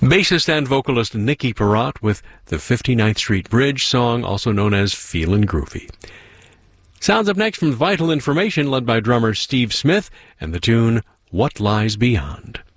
Bassist and vocalist Nicky Perrott with the 59th Street Bridge song, also known as Feelin' Groovy. Sounds up next from Vital Information, led by drummer Steve Smith, and the tune What Lies Beyond.